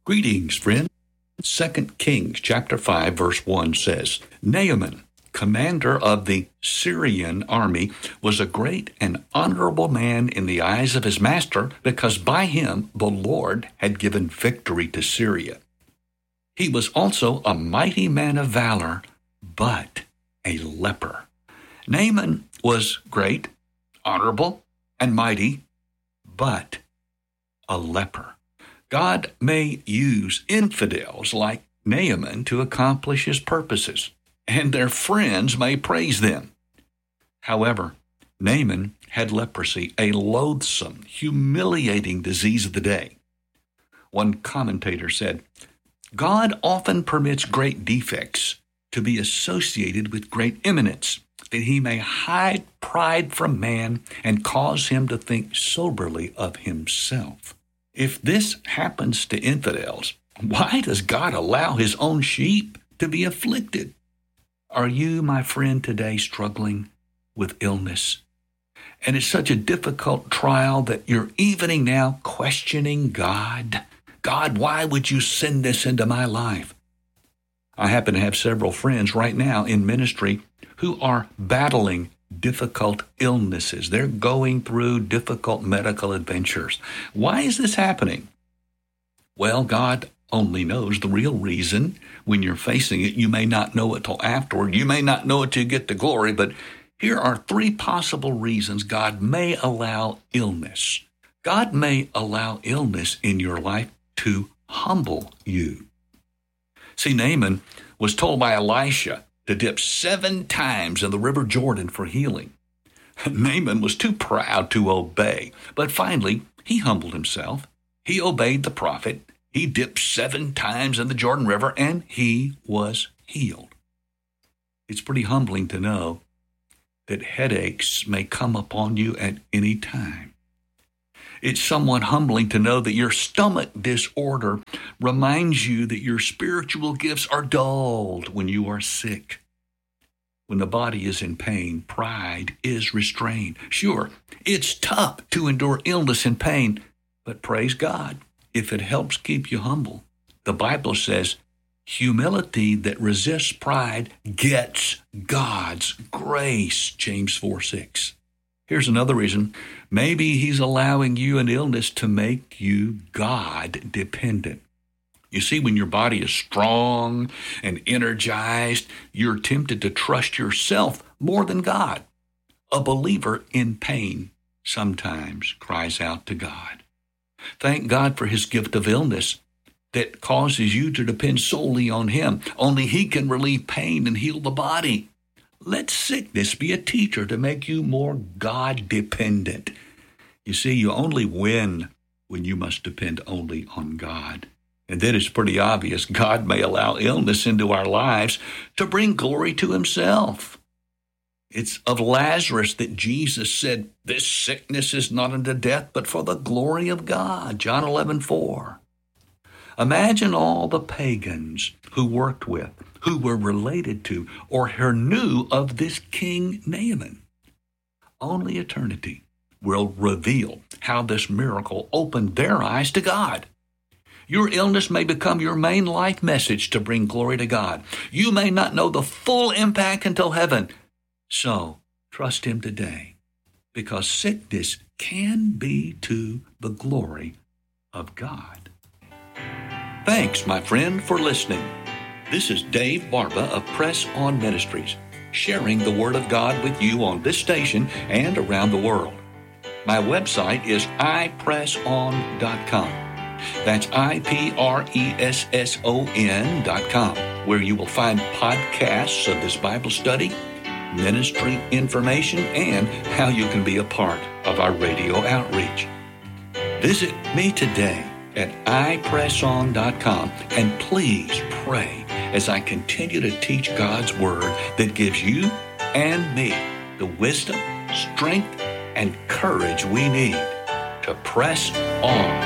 Greetings, friends. 2 Kings chapter 5, verse 1 says, Naaman, commander of the Syrian army, was a great and honorable man in the eyes of his master, because by him the Lord had given victory to Syria. He was also a mighty man of valor, but a leper. Naaman was great, honorable, and mighty, but a leper. God may use infidels like Naaman to accomplish his purposes, and their friends may praise them. However, Naaman had leprosy, a loathsome, humiliating disease of the day. One commentator said, God often permits great defects to be associated with great eminence, that he may hide pride from man and cause him to think soberly of himself. If this happens to infidels, why does God allow his own sheep to be afflicted? Are you, my friend, today struggling with illness? And it's such a difficult trial that you're even now questioning God. God, why would you send this into my life? I happen to have several friends right now in ministry who are battling difficult illnesses. They're going through difficult medical adventures. Why is this happening? Well, God only knows the real reason. When you're facing it, you may not know it till afterward. You may not know it till you get to glory, but here are three possible reasons God may allow illness. God may allow illness in your life to humble you. See, Naaman was told by Elisha to dip 7 times in the river Jordan for healing. Naaman was too proud to obey, but finally he humbled himself. He obeyed the prophet. He dipped 7 times in the Jordan River, and he was healed. It's pretty humbling to know that headaches may come upon you at any time. It's somewhat humbling to know that your stomach disorder reminds you that your spiritual gifts are dulled when you are sick. When the body is in pain, pride is restrained. Sure, it's tough to endure illness and pain, but praise God if it helps keep you humble. The Bible says, humility that resists pride gets God's grace, James 4:6. Here's another reason. Maybe he's allowing you an illness to make you God-dependent. You see, when your body is strong and energized, you're tempted to trust yourself more than God. A believer in pain sometimes cries out to God. Thank God for his gift of illness that causes you to depend solely on him. Only he can relieve pain and heal the body. Let sickness be a teacher to make you more God-dependent. You see, you only win when you must depend only on God. And then it's pretty obvious God may allow illness into our lives to bring glory to himself. It's of Lazarus that Jesus said, this sickness is not unto death, but for the glory of God, John 11:4. Imagine all the pagans who worked with, who were related to, or who knew of this King Naaman. Only eternity will reveal how this miracle opened their eyes to God. Your illness may become your main life message to bring glory to God. You may not know the full impact until heaven. So trust him today, because sickness can be to the glory of God. Thanks, my friend, for listening. This is Dave Barba of Press On Ministries, sharing the Word of God with you on this station and around the world. My website is ipresson.com. That's ipresson.com, where you will find podcasts of this Bible study, ministry information, and how you can be a part of our radio outreach. Visit me today at ipresson.com, and please pray as I continue to teach God's Word that gives you and me the wisdom, strength, and courage we need to press on.